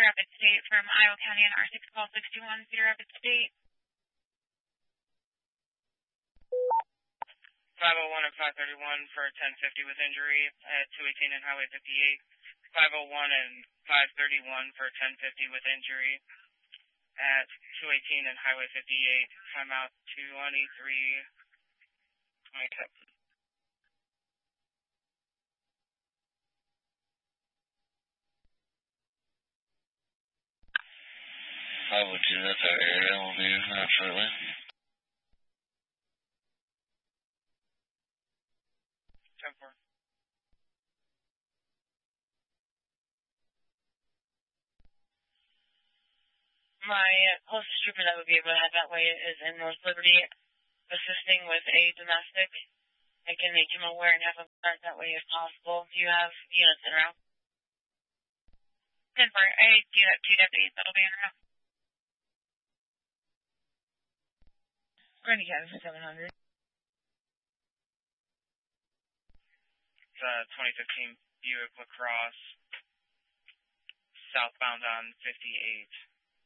Rapid State from Iowa County and R6 call 621, Cedar Rapids State. 501 and 531 for 1050 with injury at 218 and Highway 58. 501 and 531 for 1050 with injury at 218 and Highway 58. Timeout 23:27. 502, that's our area. We'll be using that shortly. 10-4. My closest trooper that would be able to head that way is in North Liberty, assisting with a domestic. I can make him aware and have him start that way if possible. Do you have units in route? 10-4, I do have 2 deputies that'll be in route. Grundy County for 700. It's 2015 Buick LaCrosse, southbound on 58.